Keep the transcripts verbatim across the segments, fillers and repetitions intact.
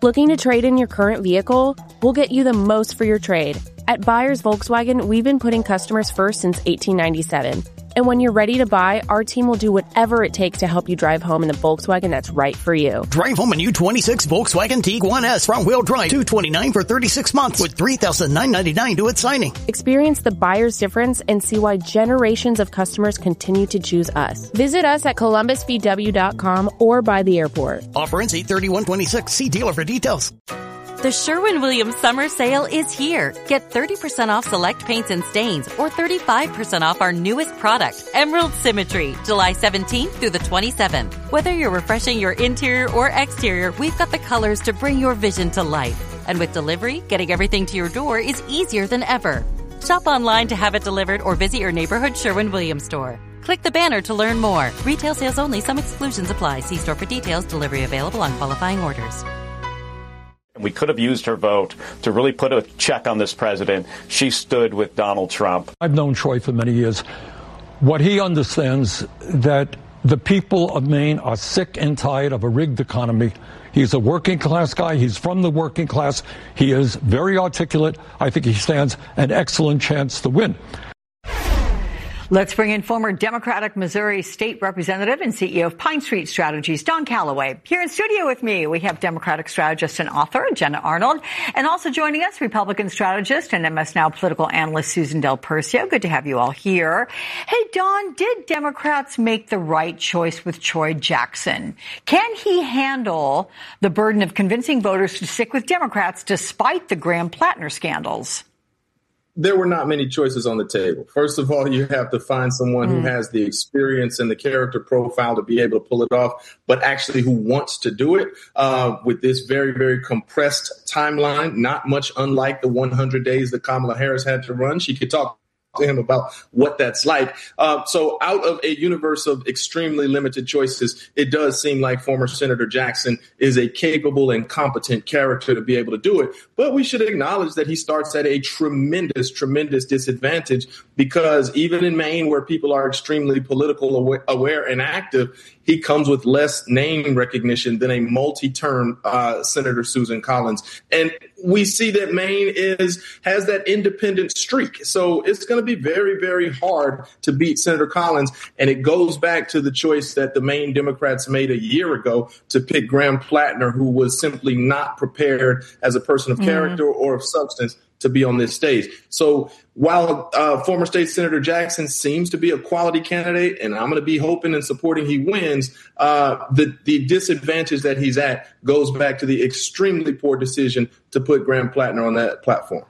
Looking to trade in your current vehicle? We'll get you the most for your trade. At Buyers Volkswagen, we've been putting customers first since eighteen ninety-seven. And when you're ready to buy, our team will do whatever it takes to help you drive home in the Volkswagen that's right for you. Drive home a new twenty-six Volkswagen Tiguan S front-wheel drive, two hundred twenty-nine dollars for thirty-six months with three thousand nine hundred ninety-nine dollars to its signing. Experience the buyer's difference and see why generations of customers continue to choose us. Visit us at columbus v w dot com or by the airport. Offer ends eight thirty-one twenty-six. See dealer for details. The Sherwin-Williams Summer Sale is here. Get thirty percent off select paints and stains or thirty-five percent off our newest product, Emerald Symmetry, July seventeenth through the twenty-seventh. Whether you're refreshing your interior or exterior, we've got the colors to bring your vision to life. And with delivery, getting everything to your door is easier than ever. Shop online to have it delivered or visit your neighborhood Sherwin-Williams store. Click the banner to learn more. Retail sales only. Some exclusions apply. See store for details. Delivery available on qualifying orders. We could have used her vote to really put a check on this president. She stood with Donald Trump. I've known Troy for many years. What he understands that the people of Maine are sick and tired of a rigged economy. He's a working class guy. He's from the working class. He is very articulate. I think he stands an excellent chance to win. Let's bring in former Democratic Missouri State Representative and C E O of Pine Street Strategies, Don Calloway. Here in studio with me, we have Democratic strategist and author Jenna Arnold, and also joining us, Republican strategist and M S Now political analyst Susan Del Percio. Good to have you all here. Hey, Don, did Democrats make the right choice with Troy Jackson? Can he handle the burden of convincing voters to stick with Democrats despite the Graham-Plattner scandals? There were not many choices on the table. First of all, you have to find someone mm. who has the experience and the character profile to be able to pull it off, but actually who wants to do it uh, with this very, very compressed timeline, not much unlike the one hundred days that Kamala Harris had to run. She could talk to him about what that's like. Uh, so out of a universe of extremely limited choices, it does seem like former Senator Jackson is a capable and competent character to be able to do it. But we should acknowledge that he starts at a tremendous, tremendous disadvantage because even in Maine, where people are extremely political aware and active, he comes with less name recognition than a multi-term uh, Senator Susan Collins. And we see that Maine is has that independent streak. So it's going to be very, very hard to beat Senator Collins. And it goes back to the choice that the Maine Democrats made a year ago to pick Graham-Plattner, who was simply not prepared as a person of character mm. or of substance to be on this stage. So while uh, former State Senator Jackson seems to be a quality candidate, and I'm going to be hoping and supporting he wins, uh, the, the disadvantage that he's at goes back to the extremely poor decision to put Graham-Plattner on that platform.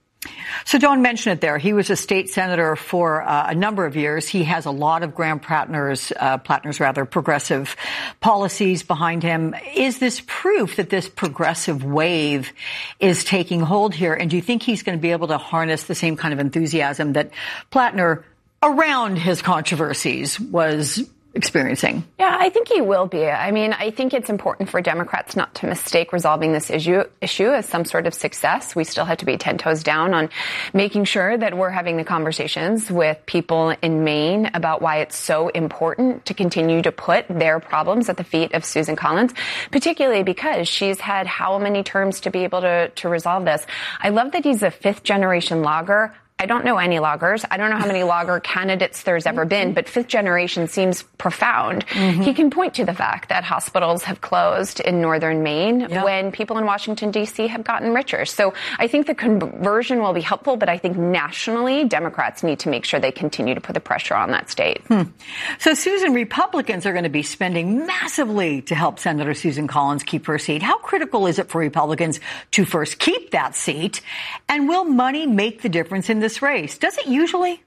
So Don mentioned it there. He was a state senator for uh, a number of years. He has a lot of Graham-Plattner's, uh, Plattner's rather, progressive policies behind him. Is this proof that this progressive wave is taking hold here? And do you think he's going to be able to harness the same kind of enthusiasm that Plattner, around his controversies, was experiencing? Yeah, I think he will be. I mean, I think it's important for Democrats not to mistake resolving this issue issue as some sort of success. We still have to be ten toes down on making sure that we're having the conversations with people in Maine about why it's so important to continue to put their problems at the feet of Susan Collins, particularly because she's had how many terms to be able to, to resolve this. I love that he's a fifth generation logger. I don't know any loggers. I don't know how many logger candidates there's ever been, but fifth generation seems profound. Mm-hmm. He can point to the fact that hospitals have closed in northern Maine yep. when people in Washington, D C have gotten richer. So I think the conversion will be helpful, but I think nationally, Democrats need to make sure they continue to put the pressure on that state. Hmm. So, Susan, Republicans are going to be spending massively to help Senator Susan Collins keep her seat. How critical is it for Republicans to first keep that seat? And will money make the difference in this race? Does it usually?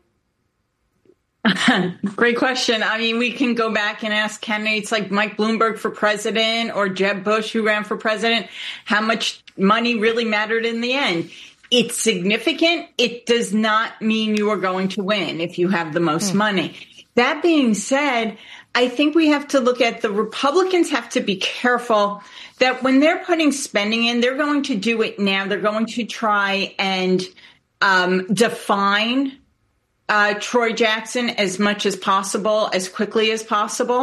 Great question. I mean, we can go back and ask candidates like Mike Bloomberg for president or Jeb Bush, who ran for president, how much money really mattered in the end. It's significant. It does not mean you are going to win if you have the most mm. money. That being said, I think we have to look at the Republicans have to be careful that when they're putting spending in, they're going to do it now. They're going to try and Um, define uh, Troy Jackson as much as possible, as quickly as possible.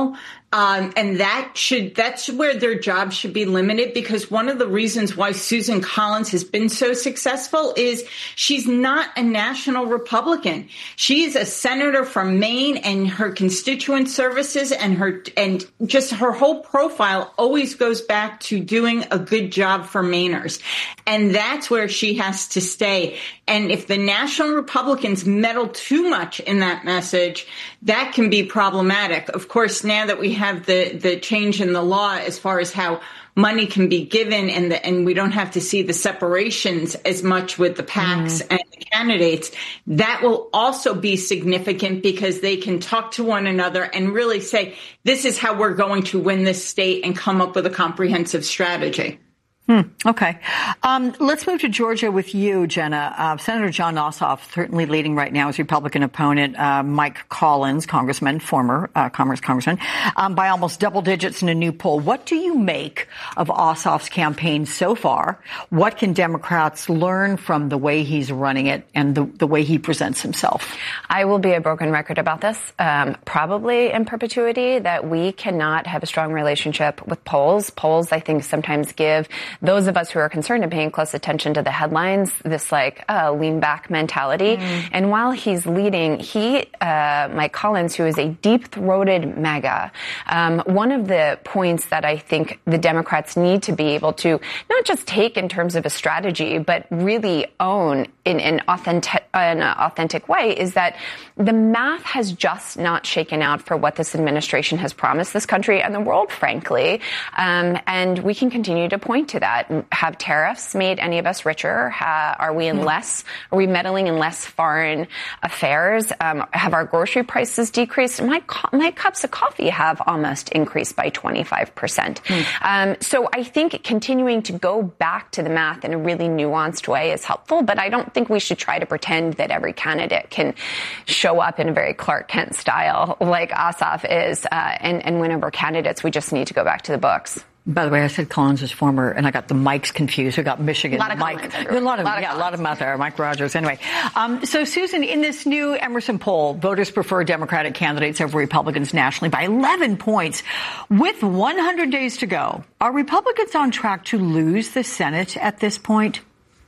Um, and that should, that's where their jobs should be limited, because one of the reasons why Susan Collins has been so successful is she's not a national Republican. She is a senator from Maine, and her constituent services and her, and just her whole profile always goes back to doing a good job for Mainers. And that's where she has to stay. And if the national Republicans meddle too much in that message, that can be problematic. Of course, now that we have the, the change in the law as far as how money can be given, and the, and we don't have to see the separations as much with the PACs mm. and the candidates, that will also be significant, because they can talk to one another and really say, this is how we're going to win this state, and come up with a comprehensive strategy. Hmm, okay. Um, let's move to Georgia with you, Jenna. Uh, Senator Jon Ossoff, certainly leading right now, his Republican opponent, uh, Mike Collins, congressman, former uh, Commerce congressman, um, by almost double digits in a new poll. What do you make of Ossoff's campaign so far? What can Democrats learn from the way he's running it and the, the way he presents himself? I will be a broken record about this, um, probably in perpetuity, that we cannot have a strong relationship with polls. Polls, I think, sometimes give those of us who are concerned and paying close attention to the headlines this like uh, lean back mentality. Mm. And while he's leading, he, uh, Mike Collins, who is a deep-throated MAGA, um, one of the points that I think the Democrats need to be able to not just take in terms of a strategy, but really own in an authentic, an authentic way, is that the math has just not shaken out for what this administration has promised this country and the world, frankly. Um, and we can continue to point to that. Have tariffs made any of us richer? Ha, are we in less? Are we meddling in less foreign affairs? Um, have our grocery prices decreased? My my cups of coffee have almost increased by twenty-five percent. Mm. Um, so I think continuing to go back to the math in a really nuanced way is helpful, but I don't think we should try to pretend that every candidate can show up in a very Clark Kent style like Ossoff is uh, and, and win over candidates. We just need to go back to the books. By the way, I said Collins is former, and I got the Mikes confused. I got Michigan. A lot of Mike. Collins. A lot of, a lot yeah, of a lot of them out there. Mike Rogers. Anyway, um, so Susan, in this new Emerson poll, voters prefer Democratic candidates over Republicans nationally by eleven points. With one hundred days to go, are Republicans on track to lose the Senate at this point?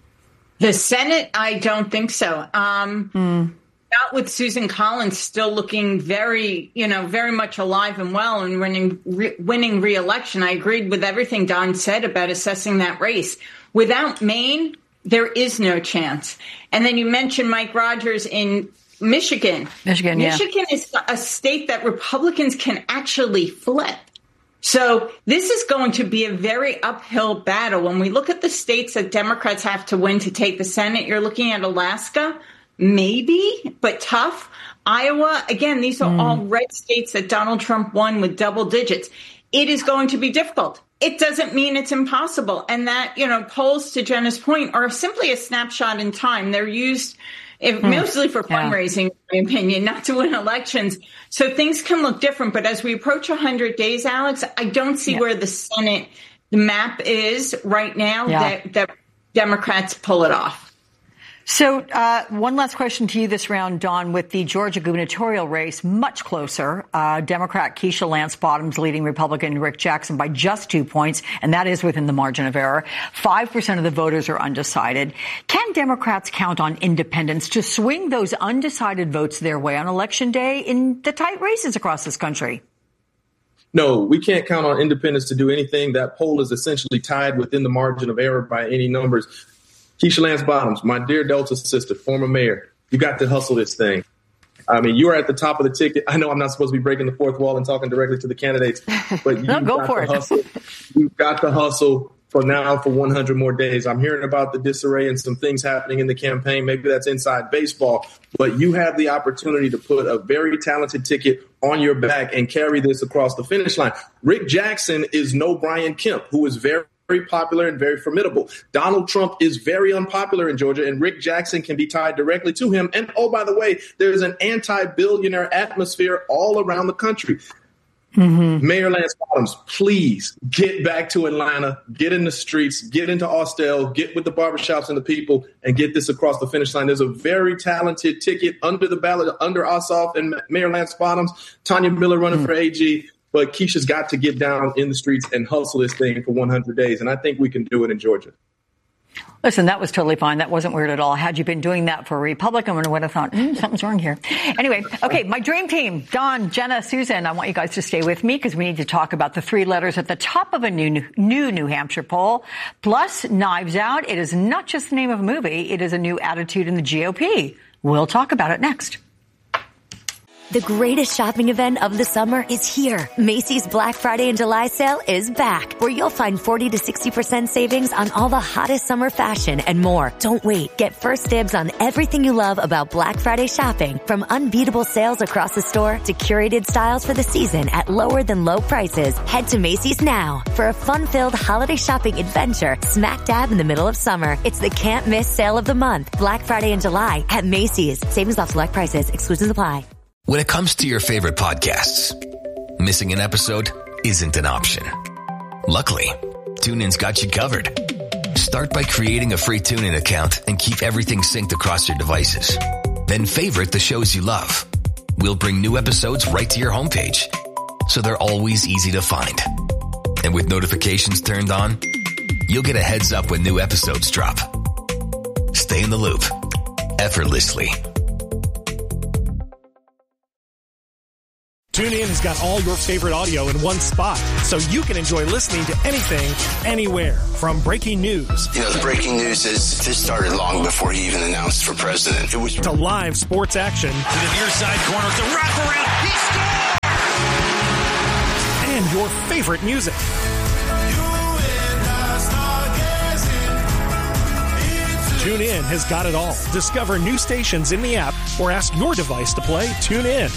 The Senate, I don't think so. Um, mm. Not with Susan Collins still looking very, you know, very much alive and well and winning, re- winning re-election. I agreed with everything Don said about assessing that race. Without Maine, there is no chance. And then you mentioned Mike Rogers in Michigan. Michigan, yeah. Michigan is a state that Republicans can actually flip. So this is going to be a very uphill battle. When we look at the states that Democrats have to win to take the Senate, you're looking at Alaska, maybe, but tough. Iowa, again, these are mm. all red states that Donald Trump won with double digits. It is going to be difficult. It doesn't mean it's impossible. And that, you know, polls, to Jenna's point, are simply a snapshot in time. They're used if, mm. mostly for fundraising, yeah. in my opinion, not to win elections. So things can look different. But as we approach one hundred days, Alex, I don't see yeah. where the Senate, the map is right now yeah. that, that Democrats pull it off. So uh, one last question to you this round, Dawn, with the Georgia gubernatorial race much closer. Uh, Democrat Keisha Lance Bottoms leading Republican Rick Jackson by just two points, and that is within the margin of error. Five percent of the voters are undecided. Can Democrats count on independents to swing those undecided votes their way on Election Day in the tight races across this country? No, we can't count on independents to do anything. That poll is essentially tied within the margin of error by any numbers. Keisha Lance Bottoms, my dear Delta sister, former mayor, you got to hustle this thing. I mean, you are at the top of the ticket. I know I'm not supposed to be breaking the fourth wall and talking directly to the candidates, but you no, go got for to it. hustle. You've got to hustle for now for one hundred more days. I'm hearing about the disarray and some things happening in the campaign. Maybe that's inside baseball, but you have the opportunity to put a very talented ticket on your back and carry this across the finish line. Rick Jackson is no Brian Kemp, who is very very popular and very formidable. Donald Trump is very unpopular in Georgia, and Rick Jackson can be tied directly to him. And, oh, by the way, there's an anti-billionaire atmosphere all around the country. Mm-hmm. Mayor Lance Bottoms, please get back to Atlanta, get in the streets, get into Austell, get with the barbershops and the people, and get this across the finish line. There's a very talented ticket under the ballot, under Ossoff and Mayor Lance Bottoms. Tanya Miller running mm-hmm. for A G. but Keisha's got to get down in the streets and hustle this thing for one hundred days. And I think we can do it in Georgia. Listen, that was totally fine. That wasn't weird at all. Had you been doing that for a Republican, I would have thought, mm, something's wrong here. Anyway, okay, my dream team, Don, Jenna, Susan, I want you guys to stay with me because we need to talk about the three letters at the top of a new, new New Hampshire poll, plus Knives Out. It is not just the name of a movie. It is a new attitude in the G O P. We'll talk about it next. The greatest shopping event of the summer is here. Macy's Black Friday and July sale is back, where you'll find forty to sixty percent savings on all the hottest summer fashion and more. Don't wait. Get first dibs on everything you love about Black Friday shopping, from unbeatable sales across the store to curated styles for the season at lower than low prices. Head to Macy's now for a fun-filled holiday shopping adventure smack dab in the middle of summer. It's the can't miss sale of the month. Black Friday and July at Macy's. Savings off select prices. Exclusions apply. When it comes to your favorite podcasts, missing an episode isn't an option. Luckily, TuneIn's got you covered. Start by creating a free TuneIn account and keep everything synced across your devices. Then favorite the shows you love. We'll bring new episodes right to your homepage, so they're always easy to find. And with notifications turned on, you'll get a heads up when new episodes drop. Stay in the loop, effortlessly. TuneIn has got all your favorite audio in one spot, so you can enjoy listening to anything, anywhere. From breaking news. You know, the breaking news is this started long before he even announced for president. It was to live sports action. To the near side corner, it's a wraparound. He scored! And your favorite music. TuneIn has got it all. Discover new stations in the app or ask your device to play TuneIn.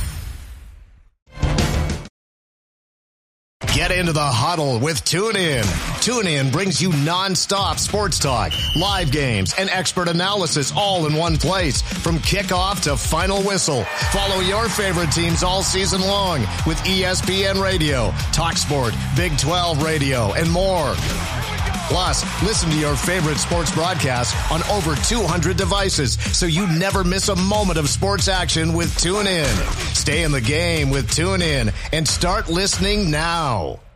Get into the huddle with TuneIn. TuneIn brings you non-stop sports talk, live games, and expert analysis all in one place. From kickoff to final whistle. Follow your favorite teams all season long with E S P N Radio, TalkSport, Big twelve Radio, and more. Plus, listen to your favorite sports broadcasts on over two hundred devices, so you never miss a moment of sports action with TuneIn. Stay in the game with TuneIn and start listening now.